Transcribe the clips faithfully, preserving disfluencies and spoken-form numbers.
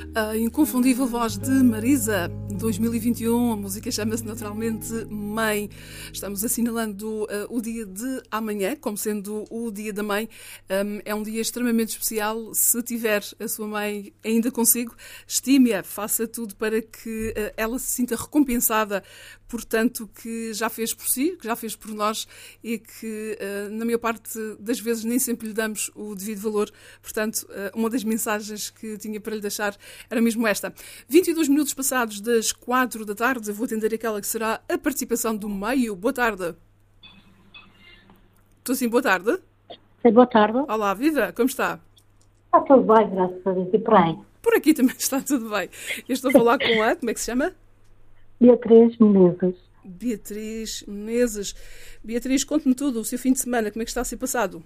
A inconfundível voz de Marisa, dois mil e vinte e um, a música chama-se naturalmente Mãe. Estamos assinalando uh, o dia de amanhã, como sendo o dia da mãe. Um, é um dia extremamente especial. Se tiver a sua mãe ainda consigo, estime-a, faça tudo para que uh, ela se sinta recompensada por tanto que já fez por si, que já fez por nós e que, uh, na maior parte das vezes, nem sempre lhe damos o devido valor. Portanto, uh, uma das mensagens que tinha para lhe deixar era mesmo esta. vinte e dois minutos passados das quatro da tarde, eu vou atender aquela que será a participação do meio. Boa tarde. Estou sim, boa tarde. Sim, boa tarde. Olá, viva, como está? Está tudo bem, graças a Deus. E por aí? Por aqui também está tudo bem. Eu estou a falar com a, como é que se chama? Beatriz Menezes. Beatriz Menezes. Beatriz, conte-me tudo, o seu fim de semana, como é que está a ser passado?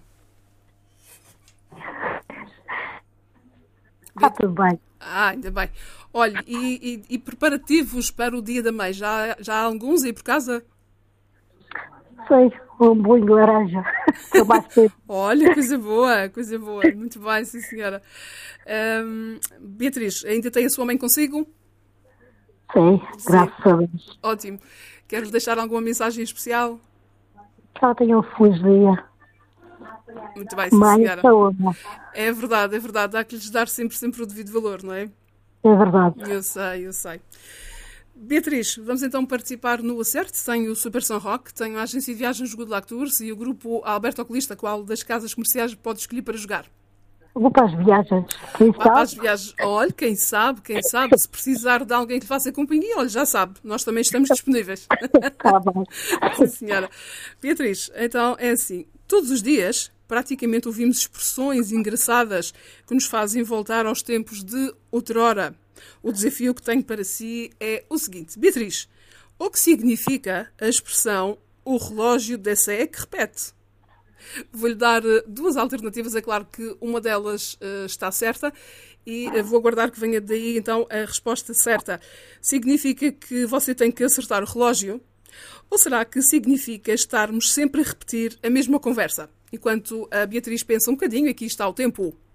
Está tudo bem. Ah, ainda bem. Olha, e, e, e preparativos para o Dia da Mãe? Já, já há alguns aí por casa? Sei, um bolinho de laranja. Olha, coisa boa, coisa boa. Muito bem, sim senhora. Um, Beatriz, ainda tem a sua mãe consigo? Sim, graças a Deus. Ótimo. Queres deixar alguma mensagem especial? Que ela tenha um feliz dia. Muito bem, sim Mãe, senhora. saúde. É verdade, é verdade. Há que lhes dar sempre, sempre o devido valor, não é? É verdade. Eu sei, eu sei. Beatriz, vamos então participar no Acerte. Tenho o Super São Roque, tenho a agência de viagens Good Luck Tours e o grupo Alberto Oculista, qual das casas comerciais pode escolher para jogar? Vou para as viagens. Quem Vá para as sabe? viagens. Olha, quem sabe, quem sabe, se precisar de alguém que lhe faça companhia, olha, já sabe, nós também estamos disponíveis. Está bem. Sim, senhora. Beatriz, então é assim, todos os dias praticamente ouvimos expressões engraçadas que nos fazem voltar aos tempos de outrora. O desafio que tenho para si é o seguinte. Beatriz, o que significa a expressão o relógio dessa é que repete? Vou-lhe dar duas alternativas, é claro que uma delas uh, está certa e uh, vou aguardar que venha daí então a resposta certa. Significa que você tem que acertar o relógio? Ou será que significa estarmos sempre a repetir a mesma conversa? Enquanto a Beatriz pensa um bocadinho, aqui está o tempo.